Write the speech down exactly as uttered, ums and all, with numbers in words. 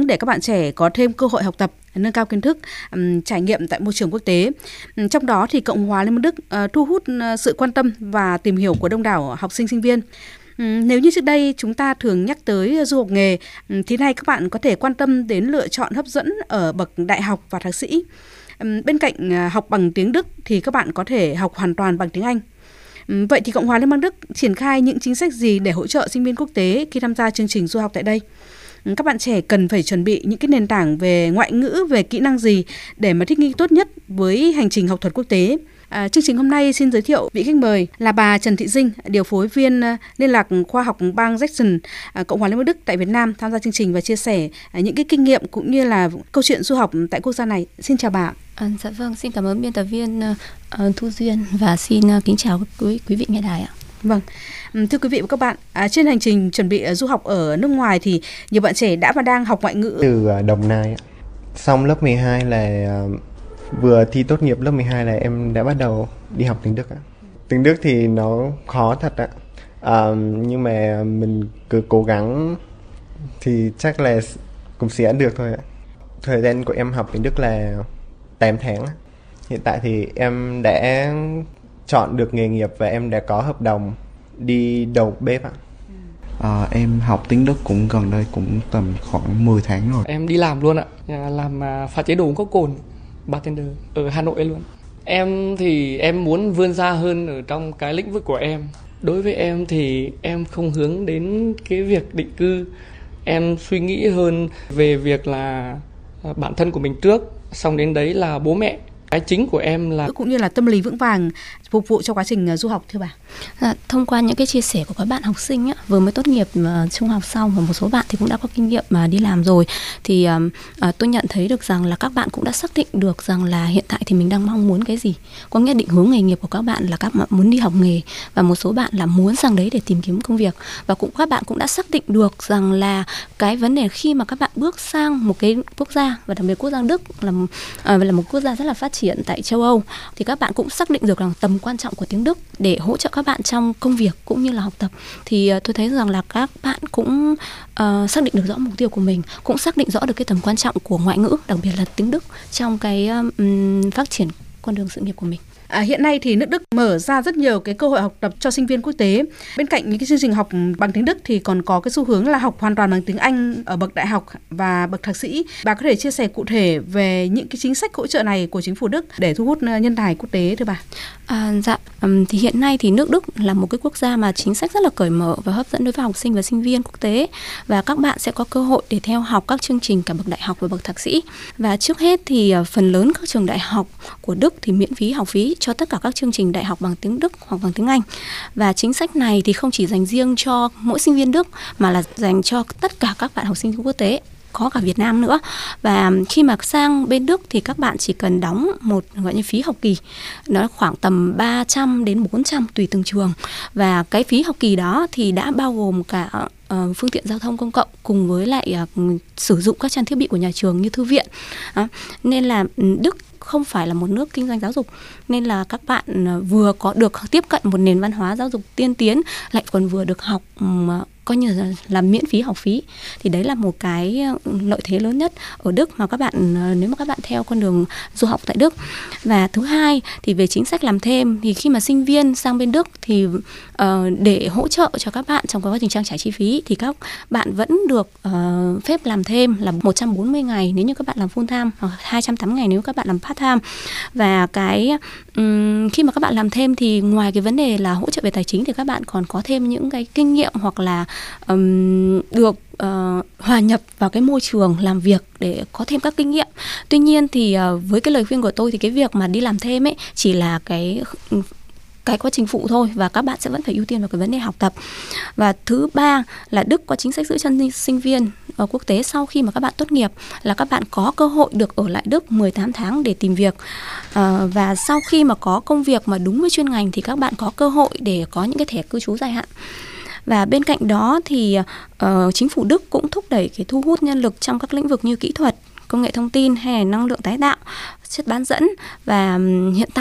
để các bạn trẻ có thêm cơ hội học tập, nâng cao kiến thức, um, trải nghiệm tại môi trường quốc tế. Um, trong đó thì Cộng hòa Liên bang Đức uh, thu hút uh, sự quan tâm và tìm hiểu của đông đảo học sinh sinh viên. Um, nếu như trước đây chúng ta thường nhắc tới du học nghề, um, thì nay các bạn có thể quan tâm đến lựa chọn hấp dẫn ở bậc đại học và thạc sĩ. Um, bên cạnh uh, học bằng tiếng Đức thì các bạn có thể học hoàn toàn bằng tiếng Anh. Um, vậy thì Cộng hòa Liên bang Đức triển khai những chính sách gì để hỗ trợ sinh viên quốc tế khi tham gia chương trình du học tại đây? Các bạn trẻ cần phải chuẩn bị những cái nền tảng về ngoại ngữ, về kỹ năng gì để mà thích nghi tốt nhất với hành trình học thuật quốc tế. À, chương trình hôm nay xin giới thiệu vị khách mời là bà Trần Thị Dinh, điều phối viên liên lạc khoa học bang Jackson, Cộng hòa Liên bang Đức tại Việt Nam, tham gia chương trình và chia sẻ những cái kinh nghiệm cũng như là câu chuyện du học tại quốc gia này. Xin chào bà. À, dạ vâng, xin cảm ơn biên tập viên uh, Thu Duyên và xin uh, kính chào quý quý vị nghe đài ạ. Vâng, thưa quý vị và các bạn, à, trên hành trình chuẩn bị du học ở nước ngoài thì nhiều bạn trẻ đã và đang học ngoại ngữ. Từ Đồng Nai, xong lớp mười hai là vừa thi tốt nghiệp lớp mười hai là em đã bắt đầu đi học tiếng Đức. Tiếng Đức thì nó khó thật ạ, à, nhưng mà mình cứ cố gắng thì chắc là cũng sẽ được thôi ạ. Thời gian của em học tiếng Đức là tám tháng. Hiện tại thì em đã chọn được nghề nghiệp và em đã có hợp đồng đi đầu bếp ạ. À, em học tiếng Đức cũng gần đây cũng tầm khoảng mười tháng rồi. Em đi làm luôn ạ, làm pha chế đồ uống có cồn, bartender ở Hà Nội luôn. Em thì em muốn vươn ra hơn ở trong cái lĩnh vực của em. Đối với em thì em không hướng đến cái việc định cư. Em suy nghĩ hơn về việc là bản thân của mình trước, xong đến đấy là bố mẹ. Cái chính của em là cũng như là tâm lý vững vàng phục vụ cho quá trình du học thưa bà. À, thông qua những cái chia sẻ của các bạn học sinh á, vừa mới tốt nghiệp uh, trung học xong và một số bạn thì cũng đã có kinh nghiệm mà đi làm rồi, thì uh, uh, tôi nhận thấy được rằng là các bạn cũng đã xác định được rằng là hiện tại thì mình đang mong muốn cái gì. Có nghĩa định hướng nghề nghiệp của các bạn là các bạn muốn đi học nghề, và một số bạn là muốn sang đấy để tìm kiếm công việc, và cũng các bạn cũng đã xác định được rằng là cái vấn đề khi mà các bạn bước sang một cái quốc gia, và đặc biệt quốc gia Đức là uh, là một quốc gia rất là phát triển tại châu Âu, thì các bạn cũng xác định được rằng tầm quan trọng của tiếng Đức để hỗ trợ các bạn trong công việc cũng như là học tập. Thì uh, tôi thấy rằng là các bạn cũng uh, xác định được rõ mục tiêu của mình, cũng xác định rõ được cái tầm quan trọng của ngoại ngữ, đặc biệt là tiếng Đức trong cái um, phát triển con đường sự nghiệp của mình. À, hiện nay thì nước Đức mở ra rất nhiều cái cơ hội học tập cho sinh viên quốc tế. Bên cạnh những cái chương trình học bằng tiếng Đức thì còn có cái xu hướng là học hoàn toàn bằng tiếng Anh ở bậc đại học và bậc thạc sĩ. Bà có thể chia sẻ cụ thể về những cái chính sách hỗ trợ này của chính phủ Đức để thu hút nhân tài quốc tế thưa bà? À, dạ, um, thì hiện nay thì nước Đức là một cái quốc gia mà chính sách rất là cởi mở và hấp dẫn đối với học sinh và sinh viên quốc tế, và các bạn sẽ có cơ hội để theo học các chương trình cả bậc đại học và bậc thạc sĩ. Và trước hết thì uh, phần lớn các trường đại học của Đức thì miễn phí học phí cho tất cả các chương trình đại học bằng tiếng Đức hoặc bằng tiếng Anh. Và chính sách này thì không chỉ dành riêng cho mỗi sinh viên Đức mà là dành cho tất cả các bạn học sinh quốc tế, có cả Việt Nam nữa. Và khi mà sang bên Đức thì các bạn chỉ cần đóng một gọi như phí học kỳ, nó khoảng tầm ba trăm đến bốn trăm tùy từng trường. Và cái phí học kỳ đó thì đã bao gồm cả uh, phương tiện giao thông công cộng cùng với lại uh, sử dụng các trang thiết bị của nhà trường như thư viện. À, nên là Đức không phải là một nước kinh doanh giáo dục, nên là các bạn vừa có được tiếp cận một nền văn hóa giáo dục tiên tiến, lại còn vừa được học um, coi như là, là miễn phí học phí. Thì đấy là một cái lợi thế lớn nhất ở Đức mà các bạn, nếu mà các bạn theo con đường du học tại Đức. Và thứ hai thì về chính sách làm thêm, thì khi mà sinh viên sang bên Đức thì uh, để hỗ trợ cho các bạn trong quá trình trang trải chi phí thì các bạn vẫn được uh, phép làm thêm là một trăm bốn mươi ngày nếu như các bạn làm full time, hoặc hai trăm tám mươi ngày nếu các bạn làm part time. Và cái um, khi mà các bạn làm thêm thì ngoài cái vấn đề là hỗ trợ về tài chính thì các bạn còn có thêm những cái kinh nghiệm hoặc là um, được uh, hòa nhập vào cái môi trường làm việc để có thêm các kinh nghiệm. Tuy nhiên thì uh, với cái lời khuyên của tôi thì cái việc mà đi làm thêm ấy chỉ là cái cái quá trình phụ thôi, và các bạn sẽ vẫn phải ưu tiên vào cái vấn đề học tập. Và thứ ba là Đức có chính sách giữ chân sinh viên ở quốc tế sau khi mà các bạn tốt nghiệp, là các bạn có cơ hội được ở lại Đức mười tám tháng để tìm việc. À, và sau khi mà có công việc mà đúng với chuyên ngành thì các bạn có cơ hội để có những cái thẻ cư trú dài hạn. Và bên cạnh đó thì uh, chính phủ Đức cũng thúc đẩy cái thu hút nhân lực trong các lĩnh vực như kỹ thuật, công nghệ thông tin hay là năng lượng tái tạo, chất bán dẫn. Và um, hiện tại